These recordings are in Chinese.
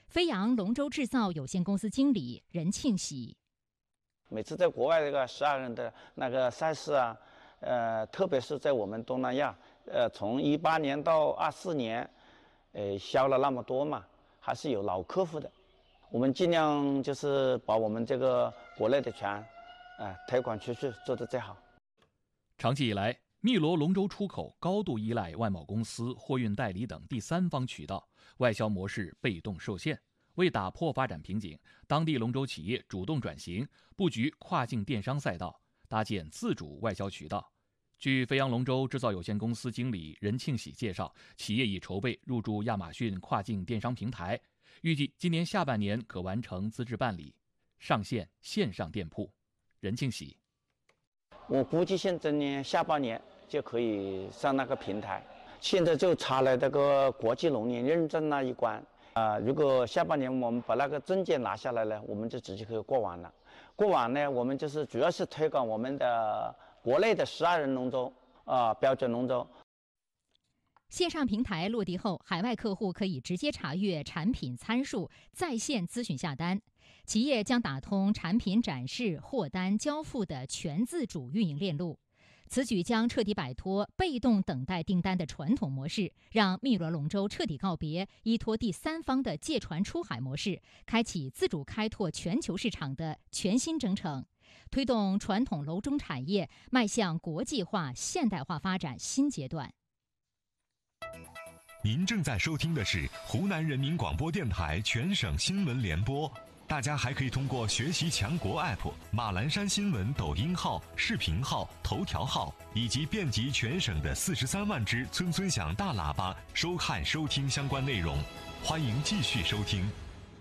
飞扬龙舟制造有限公司经理任庆喜。 每次在国外这个12人的那个赛事啊，特别是在我们东南亚，从18年到24年，销了那么多嘛，还是有老客户的。我们尽量就是把我们这个国内的船，推广出去，做得最好。 长期以来，汨罗龙舟出口高度依赖外贸公司、货运代理等第三方渠道，外销模式被动受限。为打破发展瓶颈，当地龙舟企业主动转型，布局跨境电商赛道，搭建自主外销渠道。据飞扬龙舟制造有限公司经理任庆喜介绍，企业已筹备入驻亚马逊跨境电商平台，预计今年下半年可完成资质办理，上线线上店铺。任庆喜： 我估计今年下半年就可以上那个平台，现在就差了这个国际农业认证那一关。如果下半年我们把那个证件拿下来了，我们就直接可以过网了。过网呢，我们就是主要是推广我们的国内的12人龙舟标准龙舟。 线上平台落地后，海外客户可以直接查阅产品参数，在线咨询下单。企业将打通产品展示、货单交付的全自主运营链路。此举将彻底摆脱被动等待订单的传统模式，让汨罗龙舟彻底告别依托第三方的借船出海模式，开启自主开拓全球市场的全新征程，推动传统楼中产业迈向国际化、现代化发展新阶段。 您正在收听的是湖南人民广播电台全省新闻联播。大家还可以通过学习强国 App、马栏山新闻抖音号、视频号、头条号，以及遍及全省的43万只村村响大喇叭收看收听相关内容。欢迎继续收听。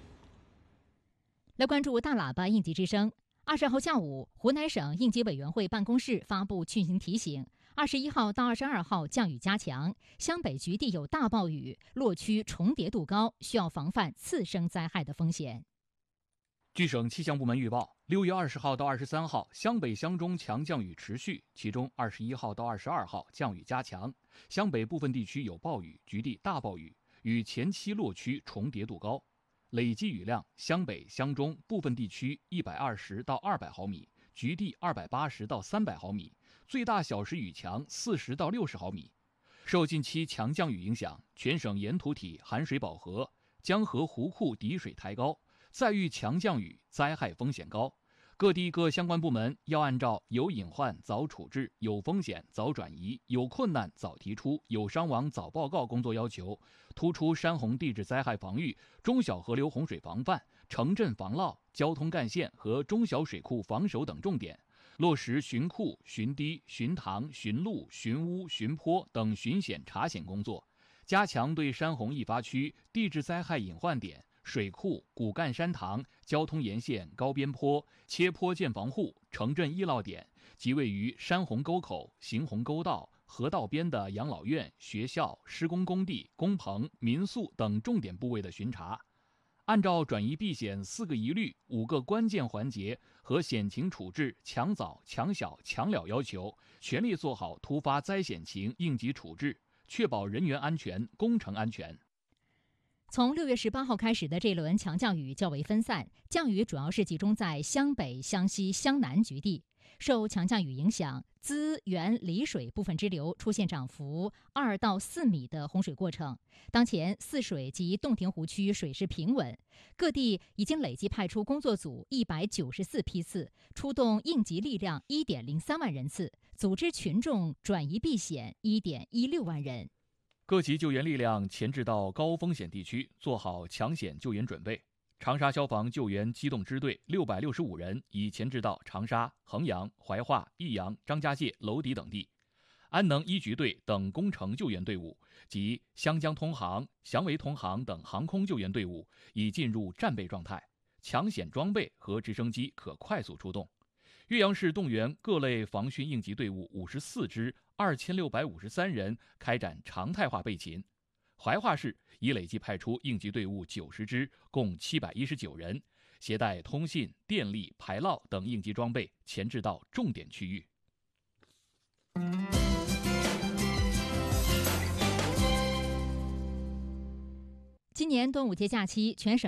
来关注大喇叭应急之声。20号下午，湖南省应急委员会办公室发布汛情提醒：21号到22号降雨加强，湘北局地有大暴雨，落区重叠度高，需要防范次生灾害的风险。 据省气象部门预报，6月20号到23号，湘北湘中强降雨持续，其中21号到22号降雨加强，湘北部分地区有暴雨，局地大暴雨，与前期落区重叠度高。累计雨量，湘北湘中部分地区120到200毫米，局地280到300毫米，最大小时雨强40到60毫米。受近期强降雨影响，全省沿土体含水饱和，江河湖库底水抬高，再遇强降雨，灾害风险高。各地各相关部门要按照有隐患早处置、有风险早转移、有困难早提出、有伤亡早报告工作要求，突出山洪地质灾害防御、中小河流洪水防范、城镇防涝、交通干线和中小水库防守等重点，落实巡库、巡堤、巡塘、巡路、巡污、巡坡等巡险查险工作，加强对山洪易发区、地质灾害隐患点、水库、骨干山塘、交通沿线高边坡、切坡建防护、城镇易涝点及位于山洪沟口、行洪沟道、河道边的养老院、学校、施工工地、工棚、民宿等重点部位的巡查，按照转移避险4个一律、5个关键环节和险情处置强早、强小、强了要求，全力做好突发灾险情应急处置，确保人员安全、工程安全。 从6月18号开始的这轮强降雨较为分散，降雨主要是集中在湘北、湘西、湘南局地。受强降雨影响，资源里水部分支流出现涨幅2到4米的洪水过程。当前泗水及洞庭湖区水势平稳，各地已经累计派出工作组194批次，出动应急力量1.03万人次，组织群众转移避险1.16万人。 各级救援力量前置到高风险地区，做好抢险救援准备。长沙消防救援机动支队665人已前置到长沙、衡阳、怀化、益阳、张家界、娄底等地。安能一局队等工程救援队伍及湘江通航、祥维通航等航空救援队伍已进入战备状态，抢险装备和直升机可快速出动。岳阳市动员各类防汛应急队伍54支，2653人开展常态化备勤。怀化市已累计派出应急队伍90支，共719人，携带通信、电力、排涝等应急装备前置到重点区域。 今年端午节假期，全省